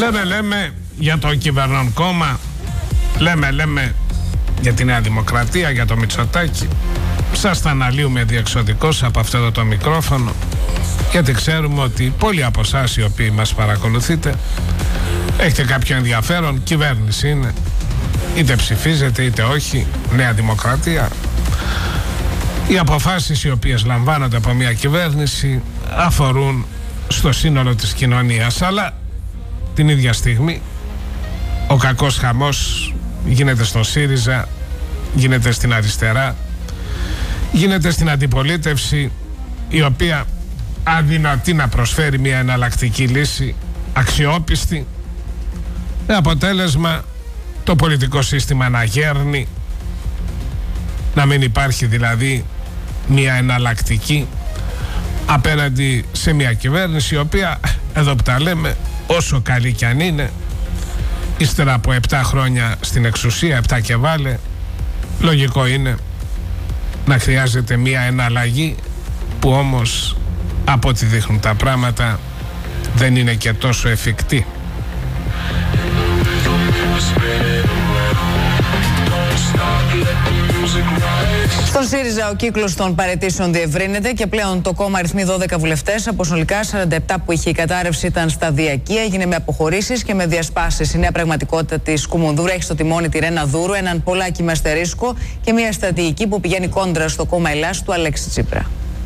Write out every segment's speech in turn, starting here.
Λέμε για το κυβερνών κόμμα, λέμε για τη Νέα Δημοκρατία, για το Μητσοτάκη. Σας τα αναλύουμε διεξοδικώς από αυτό το μικρόφωνο, γιατί ξέρουμε ότι πολλοί από εσάς οι οποίοι μας παρακολουθείτε έχετε κάποιο ενδιαφέρον. Κυβέρνηση είναι, είτε ψηφίζετε είτε όχι, Νέα Δημοκρατία. Οι αποφάσεις οι οποίες λαμβάνονται από μια κυβέρνηση αφορούν στο σύνολο της κοινωνίας, αλλά την ίδια στιγμή ο κακός χαμός γίνεται στο ΣΥΡΙΖΑ, γίνεται στην αριστερά, γίνεται στην αντιπολίτευση, η οποία αδυνατεί να προσφέρει μια εναλλακτική λύση αξιόπιστη, με αποτέλεσμα το πολιτικό σύστημα να γέρνει, να μην υπάρχει δηλαδή μια εναλλακτική απέναντι σε μια κυβέρνηση η οποία, εδώ που τα λέμε, όσο καλή κι αν είναι, ύστερα από 7 χρόνια στην εξουσία, 7 και βάλε, λογικό είναι να χρειάζεται μια εναλλαγή, που όμως από ό,τι δείχνουν τα πράγματα δεν είναι και τόσο εφικτή. Στον ΣΥΡΙΖΑ ο κύκλος των παραιτήσεων διευρύνεται και πλέον το κόμμα αριθμεί 12 βουλευτές. Από συνολικά 47 που είχε η κατάρρευση ήταν σταδιακή, έγινε με αποχωρήσεις και με διασπάσεις. Η νέα πραγματικότητα της Κουμουνδούρου έχει στο τιμόνι τη Ρένα Δούρου, έναν Πολάκη με αστερίσκο και μια στρατηγική που πηγαίνει κόντρα στο κόμμα Ελλάς του Αλέξη Τσίπρα.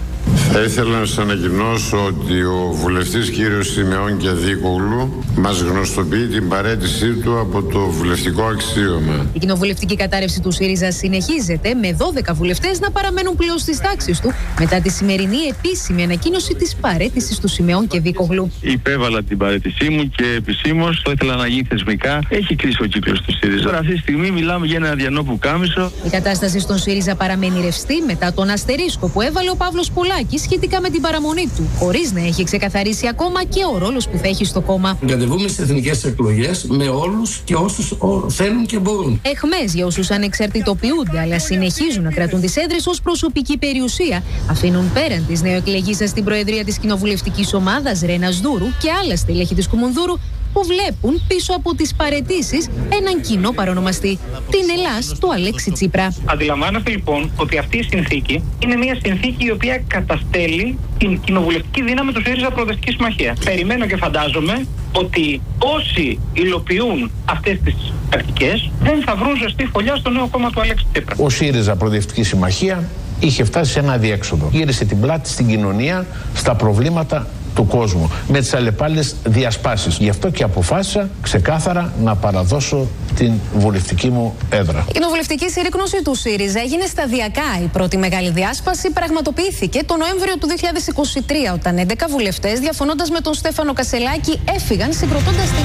Θα ήθελα να σας ανακοινώσω ότι ο βουλευτής κύριος Σιμεών Κιαδίκογλου μας γνωστοποιεί την παραίτησή του από το βουλευτικό αξίωμα. Η κοινοβουλευτική κατάρρευση του ΣΥΡΙΖΑ συνεχίζεται, με 12 βουλευτές να παραμένουν πλέον στις τάξεις του μετά τη σημερινή επίσημη ανακοίνωση της παραίτησης του Σιμεών Κιαδίκογλου. Υπέβαλα την παραίτησή μου και επισήμως το ήθελα να γίνει θεσμικά. Έχει κλείσει ο κύκλος του ΣΥΡΙΖΑ. Τώρα αυτή τη στιγμή μιλάμε για ένα αδιανό πουκάμισο. Η κατάσταση στον ΣΥΡΙΖΑ παραμένει ρευστή μετά τον αστερίσκο που έβαλε ο Παύλος Πολάκης σχετικά με την παραμονή του, χωρίς να έχει ξεκαθαρίσει ακόμα και ο ρόλος που θα έχει στο κόμμα. Κατεβούμε στις εθνικές εκλογές με όλους και όσους θέλουν και μπορούν. Εχμές για όσους ανεξαρτητοποιούνται αλλά συνεχίζουν να κρατούν τις έδρες ως προσωπική περιουσία, αφήνουν πέραν της νεοεκλεγήσας στην προεδρία της κοινοβουλευτικής ομάδας Ρένας Δούρου και άλλα στελέχη της Κουμουνδούρου, που βλέπουν πίσω από τις παραιτήσεις έναν κοινό παρονομαστή, την Ελλάς του Αλέξη Τσίπρα. Αντιλαμβάνεστε λοιπόν ότι αυτή η συνθήκη είναι μια συνθήκη η οποία καταστέλει την κοινοβουλευτική δύναμη του ΣΥΡΙΖΑ Προοδευτική Συμμαχία. Περιμένω και φαντάζομαι ότι όσοι υλοποιούν αυτές τις πρακτικές δεν θα βρουν ζεστή φωλιά στο νέο κόμμα του Αλέξη Τσίπρα. Ο ΣΥΡΙΖΑ Προοδευτική Συμμαχία είχε φτάσει σε ένα αδιέξοδο. Γύρισε την πλάτη στην κοινωνία, στα προβλήματα του κόσμου, με τις αλλεπάλληλες διασπάσεις. Γι' αυτό και αποφάσισα ξεκάθαρα να παραδώσω την βουλευτική μου έδρα. Η κοινοβουλευτική συρρίκνωση του ΣΥΡΙΖΑ έγινε σταδιακά. Η πρώτη μεγάλη διάσπαση πραγματοποιήθηκε το Νοέμβριο του 2023, όταν 11 βουλευτές, διαφωνώντας με τον Στέφανο Κασελάκη, έφυγαν συγκροτώντας την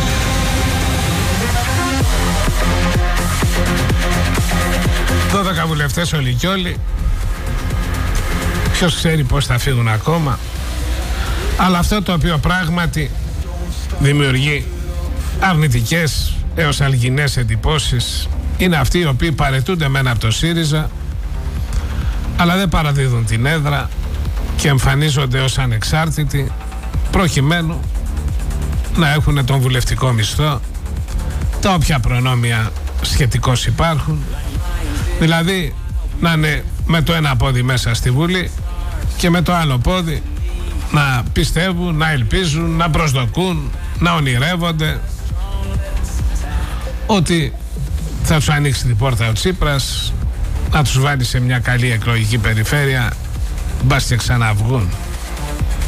έδρα. 12 βουλευτές όλοι κι όλοι. Ποιος ξέρει πώς θα φύγουν ακόμα. Αλλά αυτό το οποίο πράγματι δημιουργεί αρνητικές έως αλγινές εντυπώσεις είναι αυτοί οι οποίοι παραιτούνται μένα από το ΣΥΡΙΖΑ, αλλά δεν παραδίδουν την έδρα και εμφανίζονται ως ανεξάρτητοι, προκειμένου να έχουν τον βουλευτικό μισθό, τα όποια προνόμια σχετικώς υπάρχουν, δηλαδή να είναι με το ένα πόδι μέσα στη Βουλή και με το άλλο πόδι να πιστεύουν, να ελπίζουν, να προσδοκούν, να ονειρεύονται ότι θα τους ανοίξει την πόρτα ο Τσίπρας, να τους βάλει σε μια καλή εκλογική περιφέρεια, μπας και ξαναβγούν.